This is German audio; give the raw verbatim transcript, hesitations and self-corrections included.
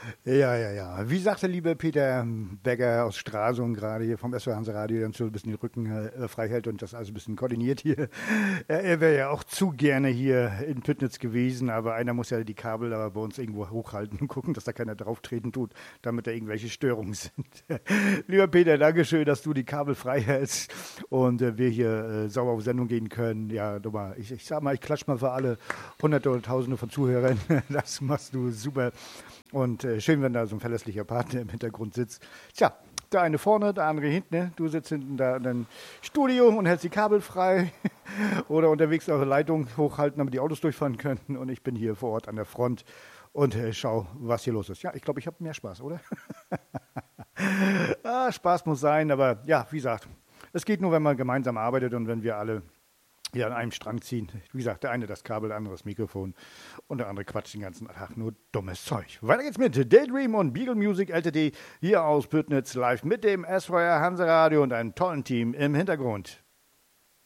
Ja, ja, ja. Wie sagte lieber Peter Becker aus Stralsund gerade hier vom S W Hanse Radio, der uns so ein bisschen den Rücken äh, frei hält und das alles ein bisschen koordiniert hier. Er, er wäre ja auch zu gerne hier in Püttnitz gewesen, aber einer muss ja die Kabel aber bei uns irgendwo hochhalten und gucken, dass da keiner drauf treten tut, damit da irgendwelche Störungen sind. Lieber Peter, Dankeschön, dass du die Kabel frei hältst und äh, wir hier äh, sauber auf Sendung gehen können. Ja, du mal, ich, ich sag mal, ich klatsch mal für alle Hunderte oder Tausende von Zuhörern. Das machst du super. Und äh, schön, wenn da so ein verlässlicher Partner im Hintergrund sitzt. Tja, der eine vorne, der andere hinten. Ne? Du sitzt hinten da in deinem Studio und hältst die Kabel frei oder unterwegs eure Leitung hochhalten, damit die Autos durchfahren können. Und ich bin hier vor Ort an der Front und äh, schau, was hier los ist. Ja, ich glaube, ich habe mehr Spaß, oder? ah, Spaß muss sein, aber ja, wie gesagt, es geht nur, wenn man gemeinsam arbeitet und wenn wir alle hier an einem Strang ziehen. Wie gesagt, der eine das Kabel, der andere das Mikrofon und der andere quatscht den ganzen Tag nur dummes Zeug. Weiter geht's mit Daydream und Beagle Music L T D hier aus Püttnitz live mit dem S V R Hanse Radio und einem tollen Team im Hintergrund.